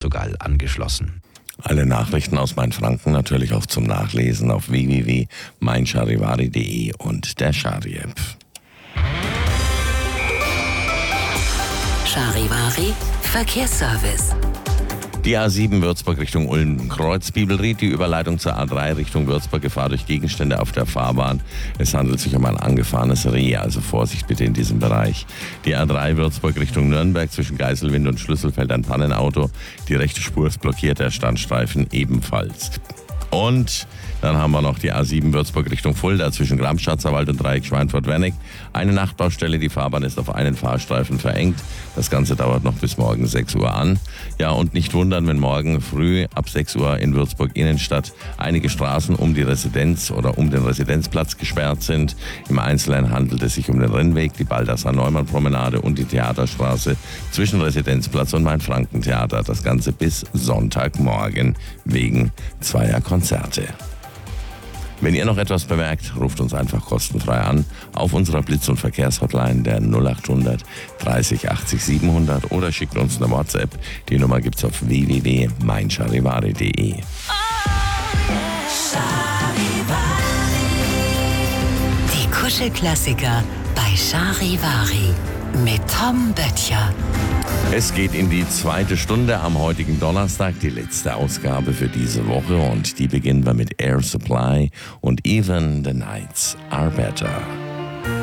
Portugal angeschlossen. Alle Nachrichten aus Mainfranken natürlich auch zum Nachlesen auf www.meincharivari.de und der Chari-App. Charivari Verkehrsservice. Die A7 Würzburg Richtung Ulm-Kreuz Bibelried, die Überleitung zur A3 Richtung Würzburg, Gefahr durch Gegenstände auf der Fahrbahn. Es handelt sich um ein angefahrenes Reh, also Vorsicht bitte in diesem Bereich. Die A3 Würzburg Richtung Nürnberg zwischen Geiselwind und Schlüsselfeld ein Pannenauto. Die rechte Spur ist blockiert, der Standstreifen ebenfalls. Und dann haben wir noch die A7 Würzburg Richtung Fulda zwischen Gramschatzerwald und Dreieck Schweinfurt-Wernig. Eine Nachtbaustelle, die Fahrbahn ist auf einen Fahrstreifen verengt. Das Ganze dauert noch bis morgen 6 Uhr an. Ja, und nicht wundern, wenn morgen früh ab 6 Uhr in Würzburg Innenstadt einige Straßen um die Residenz oder um den Residenzplatz gesperrt sind. Im Einzelnen handelt es sich um den Rennweg, die Balthasar-Neumann-Promenade und die Theaterstraße zwischen Residenzplatz und Mainfranken-Theater. Das Ganze bis Sonntagmorgen wegen zweier Konzerte. Wenn ihr noch etwas bemerkt, ruft uns einfach kostenfrei an auf unserer Blitz- und Verkehrshotline der 0800 30 80 700 oder schickt uns eine WhatsApp. Die Nummer gibt's auf www.meincharivari.de. Die Kuschelklassiker bei Charivari mit Tom Böttcher. Es geht in die zweite Stunde am heutigen Donnerstag, die letzte Ausgabe für diese Woche, und die beginnen wir mit Air Supply und Even the Nights Are Better.